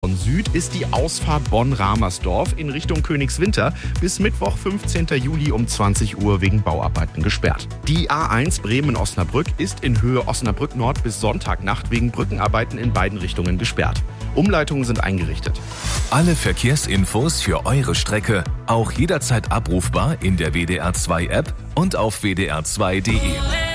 Von Süd ist die Ausfahrt Bonn-Ramersdorf in Richtung Königswinter bis Mittwoch, 15. Juli um 20 Uhr wegen Bauarbeiten gesperrt. Die A1 Bremen-Osnabrück ist in Höhe Osnabrück Nord bis Sonntagnacht wegen Brückenarbeiten in beiden Richtungen gesperrt. Umleitungen sind eingerichtet. Alle Verkehrsinfos für eure Strecke auch jederzeit abrufbar in der WDR 2 App und auf wdr2.de.